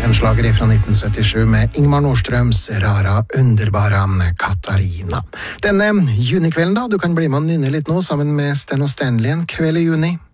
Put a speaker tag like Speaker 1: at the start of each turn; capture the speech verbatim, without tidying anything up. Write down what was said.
Speaker 1: En slager fra nitten syttisju med Ingmar Nordstrøms Rara underbara Katarina. Denne junikvelden da, du kan bli med og nynne litt nå sammen med Sten og Stanley en kveld i juni.